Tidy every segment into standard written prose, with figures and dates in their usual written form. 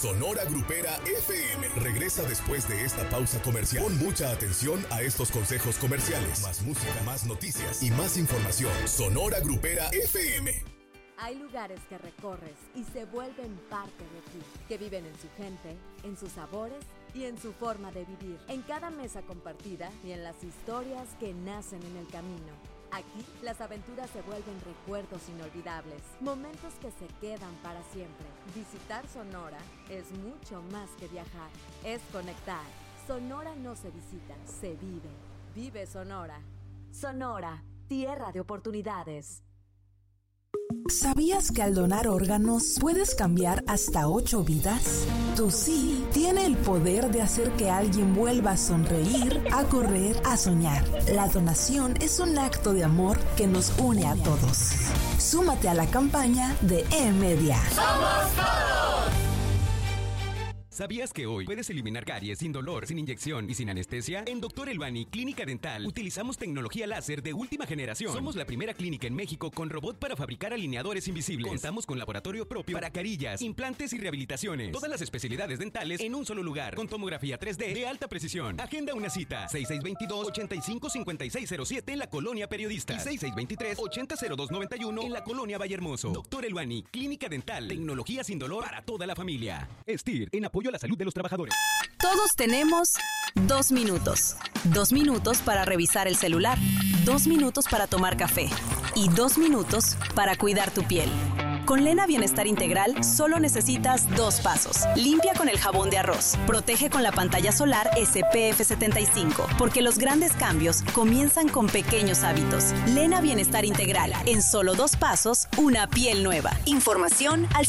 Sonora Grupera FM regresa después de esta pausa comercial. Pon mucha atención a estos consejos comerciales. Más música, más noticias y más información. Sonora Grupera FM. Hay lugares que recorres y se vuelven parte de ti, que viven en su gente, en sus sabores y en su forma de vivir, en cada mesa compartida y en las historias que nacen en el camino. Aquí, las aventuras se vuelven recuerdos inolvidables, momentos que se quedan para siempre. Visitar Sonora es mucho más que viajar, es conectar. Sonora no se visita, se vive. Vive Sonora. Sonora, tierra de oportunidades. ¿Sabías que al donar órganos puedes cambiar hasta 8 vidas? Tu sí tiene el poder de hacer que alguien vuelva a sonreír, a correr, a soñar. La donación es un acto de amor que nos une a todos. Súmate a la campaña de E-Media. ¡Somos todos! ¿Sabías que hoy puedes eliminar caries sin dolor, sin inyección y sin anestesia? En Dr. Elbani Clínica Dental utilizamos tecnología láser de última generación. Somos la primera clínica en México con robot para fabricar alineadores invisibles. Contamos con laboratorio propio para carillas, implantes y rehabilitaciones. Todas las especialidades dentales en un solo lugar, con tomografía 3D de alta precisión. Agenda una cita, 6622-855607 en la Colonia Periodista y 6623-800291 en la Colonia Vallehermoso. Dr. Elbani Clínica Dental, tecnología sin dolor para toda la familia. STIR, en apoyo a la salud de los trabajadores. Todos tenemos 2 minutos. 2 minutos para revisar el celular, 2 minutos para tomar café y 2 minutos para cuidar tu piel. Con Lena Bienestar Integral solo necesitas 2 pasos. Limpia con el jabón de arroz. Protege con la pantalla solar SPF 75. Porque los grandes cambios comienzan con pequeños hábitos. Lena Bienestar Integral. En solo 2 pasos, una piel nueva. Información al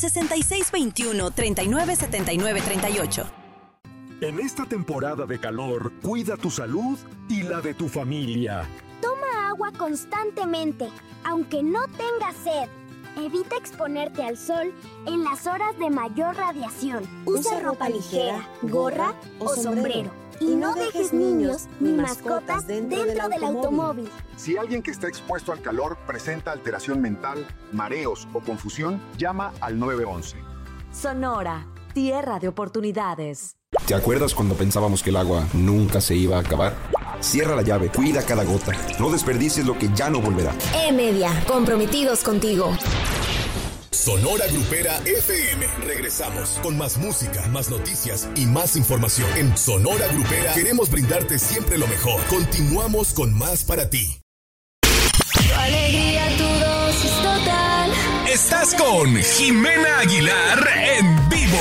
6621-397938. En esta temporada de calor, cuida tu salud y la de tu familia. Toma agua constantemente, aunque no tengas sed. Evita exponerte al sol en las horas de mayor radiación. Usa ropa ligera, gorra o sombrero. Y no dejes niños ni mascotas dentro del automóvil. Si alguien que está expuesto al calor presenta alteración mental, mareos o confusión, llama al 911. Sonora, tierra de oportunidades. ¿Te acuerdas cuando pensábamos que el agua nunca se iba a acabar? Cierra la llave, cuida cada gota. No desperdicies lo que ya no volverá. E-Media, comprometidos contigo. Sonora Grupera FM. Regresamos con más música, más noticias y más información. En Sonora Grupera queremos brindarte siempre lo mejor. Continuamos con más para ti. Tu alegría, tu dosis total. Estás con Jimena Aguilar en vivo.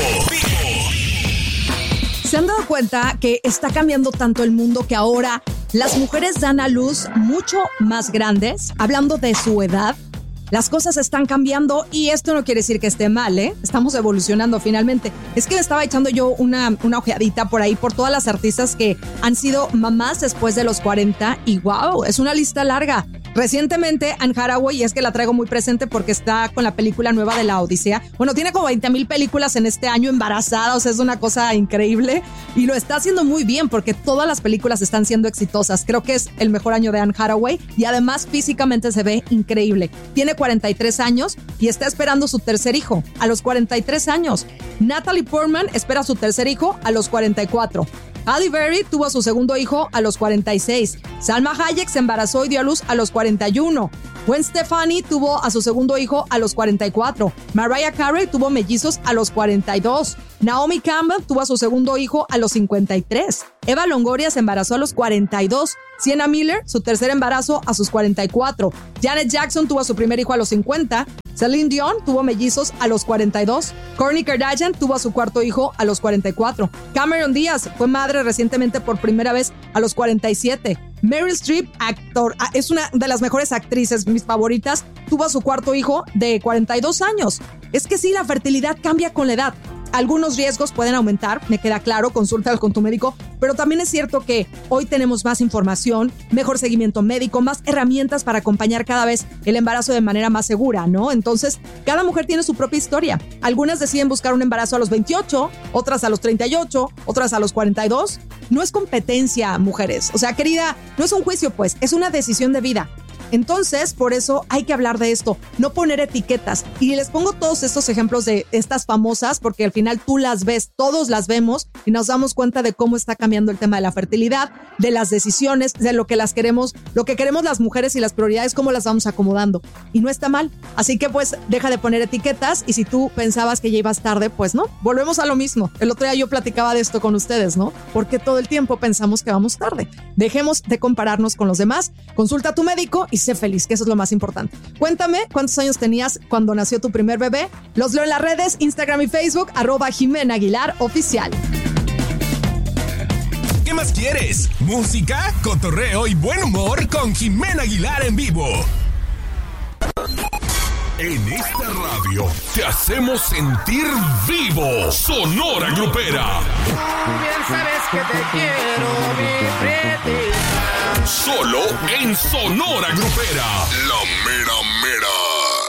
¿Se han dado cuenta que está cambiando tanto el mundo que ahora las mujeres dan a luz mucho más grandes? Hablando de su edad, las cosas están cambiando y esto no quiere decir que esté mal, ¿eh? Estamos evolucionando finalmente. Es que me estaba echando yo una ojeadita por ahí por todas las artistas que han sido mamás después de los 40 y wow, es una lista larga. Recientemente, Anne Hathaway, y es que la traigo muy presente porque está con la película nueva de La Odisea. Bueno, tiene como 20,000 películas en este año embarazada, o sea, es una cosa increíble. Y lo está haciendo muy bien porque todas las películas están siendo exitosas. Creo que es el mejor año de Anne Hathaway y además físicamente se ve increíble. Tiene 43 años y está esperando su tercer hijo a los 43 años. Natalie Portman espera su tercer hijo a los 44. Halle Berry tuvo a su segundo hijo a los 46. Salma Hayek se embarazó y dio a luz a los 41. Gwen Stefani tuvo a su segundo hijo a los 44. Mariah Carey tuvo mellizos a los 42. Naomi Campbell tuvo a su segundo hijo a los 53. Eva Longoria se embarazó a los 42. Sienna Miller, su tercer embarazo a sus 44. Janet Jackson tuvo a su primer hijo a los 50. Celine Dion tuvo mellizos a los 42. Kourtney Kardashian tuvo a su cuarto hijo a los 44. Cameron Díaz fue madre recientemente por primera vez a los 47. Meryl Streep, es una de las mejores actrices, mis favoritas, tuvo a su cuarto hijo de 42 años. Es que sí, la fertilidad cambia con la edad. Algunos riesgos pueden aumentar, me queda claro, consulta con tu médico, pero también es cierto que hoy tenemos más información, mejor seguimiento médico, más herramientas para acompañar cada vez el embarazo de manera más segura, ¿no? Entonces, cada mujer tiene su propia historia. Algunas deciden buscar un embarazo a los 28, otras a los 38, otras a los 42. No es competencia, mujeres. O sea, querida, no es un juicio, pues, es una decisión de vida. Entonces, por eso hay que hablar de esto, no poner etiquetas. Y les pongo todos estos ejemplos de estas famosas, porque al final tú las ves, todos las vemos y nos damos cuenta de cómo está cambiando el tema de la fertilidad, de las decisiones, de lo que queremos las mujeres y las prioridades, cómo las vamos acomodando. Y no está mal. Así que pues deja de poner etiquetas y si tú pensabas que ya ibas tarde, pues no. Volvemos a lo mismo. El otro día yo platicaba de esto con ustedes, ¿no? Porque todo el tiempo pensamos que vamos tarde. Dejemos de compararnos con los demás. Consulta a tu médico y sé feliz, que eso es lo más importante. Cuéntame cuántos años tenías cuando nació tu primer bebé. Los leo en las redes, Instagram y Facebook, @Jimena Aguilar Oficial. ¿Qué más quieres? Música, cotorreo y buen humor con Jimena Aguilar en vivo. En esta radio te hacemos sentir vivo. Sonora Grupera. Bien sabes que te quiero, mi reina. Solo en Sonora Grupera. La mera mera.